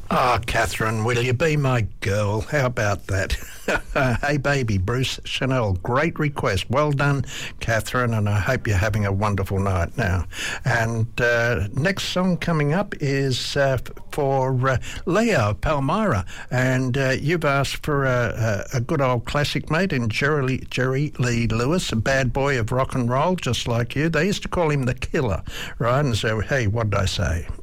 Ah, Catherine, will you be my girl? How about that? Hey, baby, Bruce Chanel. Great request. Well done, Catherine, and I hope you're having a wonderful night now. And next song coming up is for Leo Palmyra, and you've asked for a good old classic, mate, in Jerry Lee Lewis, a bad boy of rock and roll, just like you. They used to call him the Killer, right? And so, hey, what did I say?